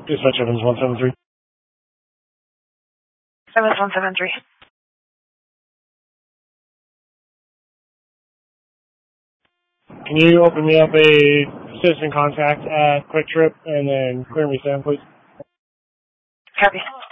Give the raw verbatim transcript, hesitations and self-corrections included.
Dispatch Evans one seven three. Evans one seven three. Can you open me up a citizen contact at Quick Trip and then clear me Sam, please? Copy.